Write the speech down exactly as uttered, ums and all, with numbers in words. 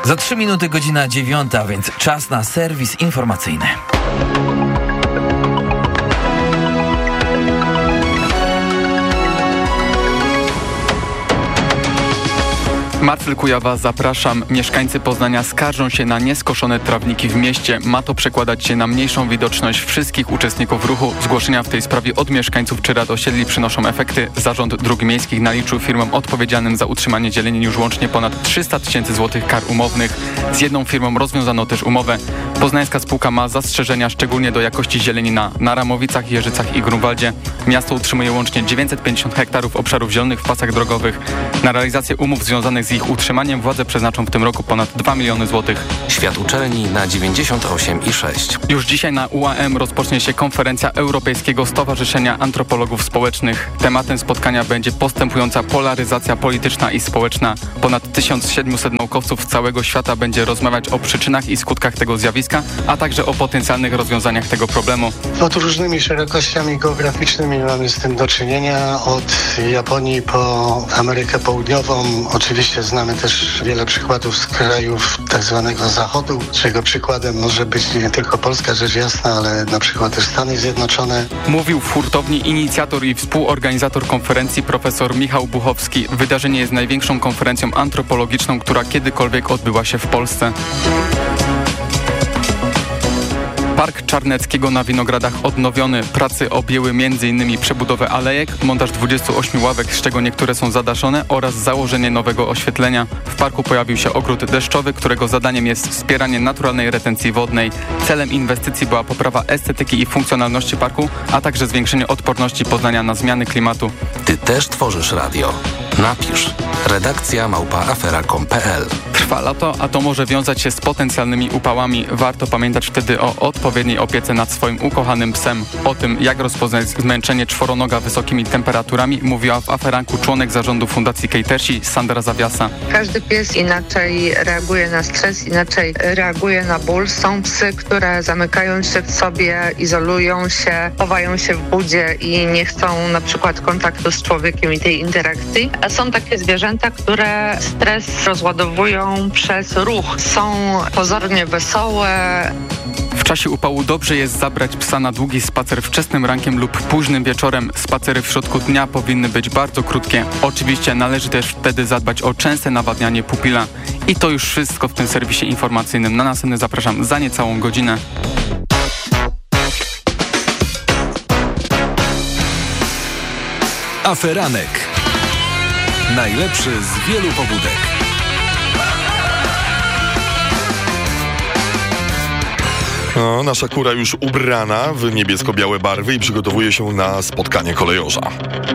Za trzy minuty godzina dziewiąta, więc czas na serwis informacyjny. Marcel Kujawa, zapraszam. Mieszkańcy Poznania skarżą się na nieskoszone trawniki w mieście. Ma to przekładać się na mniejszą widoczność wszystkich uczestników ruchu. Zgłoszenia w tej sprawie od mieszkańców czy rad osiedli przynoszą efekty. Zarząd Dróg Miejskich naliczył firmom odpowiedzialnym za utrzymanie zieleni już łącznie ponad trzysta tysięcy złotych kar umownych. Z jedną firmą rozwiązano też umowę. Poznańska spółka ma zastrzeżenia szczególnie do jakości zieleni na Naramowicach, Jeżycach i Grunwaldzie. Miasto utrzymuje łącznie dziewięćset pięćdziesiąt hektarów obszarów zielonych w pasach drogowych. Na realizację umów związanych z ich utrzymaniem władze przeznaczą w tym roku ponad dwa miliony złotych. Świat uczelni na dziewięćdziesiąt osiem i sześć. Już dzisiaj na U A M rozpocznie się konferencja Europejskiego Stowarzyszenia Antropologów Społecznych. Tematem spotkania będzie postępująca polaryzacja polityczna i społeczna. Ponad tysiąc siedemset naukowców z całego świata będzie rozmawiać o przyczynach i skutkach tego zjawiska, a także o potencjalnych rozwiązaniach tego problemu. Pod różnymi szerokościami geograficznymi mamy z tym do czynienia. Od Japonii po Amerykę Południową. Oczywiście znamy też wiele przykładów z krajów tak zwanego Zachodu, czego przykładem może być nie tylko Polska, rzecz jasna, ale na przykład też Stany Zjednoczone. Mówił w hurtowni inicjator i współorganizator konferencji profesor Michał Buchowski. Wydarzenie jest największą konferencją antropologiczną, która kiedykolwiek odbyła się w Polsce. Park Czarneckiego na Winogradach odnowiony. Pracy objęły m.in. przebudowę alejek, montaż dwudziestu ośmiu ławek, z czego niektóre są zadaszone, oraz założenie nowego oświetlenia. W parku pojawił się ogród deszczowy, którego zadaniem jest wspieranie naturalnej retencji wodnej. Celem inwestycji była poprawa estetyki i funkcjonalności parku, a także zwiększenie odporności Poznania na zmiany klimatu. Ty też tworzysz radio? Napisz. Redakcja małpa afera kropka com kropka p l. Trwa lato, a to może wiązać się z potencjalnymi upałami. Warto pamiętać wtedy o odpowiedniej opiece nad swoim ukochanym psem. O tym, jak rozpoznać zmęczenie czworonoga wysokimi temperaturami, mówiła w aferanku członek zarządu Fundacji Catersi Sandra Zawiasa. Każdy pies inaczej reaguje na stres, inaczej reaguje na ból. Są psy, które zamykają się w sobie, izolują się, chowają się w budzie i nie chcą na przykład kontaktu z człowiekiem i tej interakcji. A są takie zwierzęta, które stres rozładowują przez ruch. Są pozornie wesołe. W czasie upału dobrze jest zabrać psa na długi spacer wczesnym rankiem lub późnym wieczorem. Spacery w środku dnia powinny być bardzo krótkie. Oczywiście należy też wtedy zadbać o częste nawadnianie pupila. I to już wszystko w tym serwisie informacyjnym. Na następny zapraszam za niecałą godzinę. Aferanek. Najlepszy z wielu pobudek. No, nasza kura już ubrana w niebiesko-białe barwy i przygotowuje się na spotkanie kolejorza.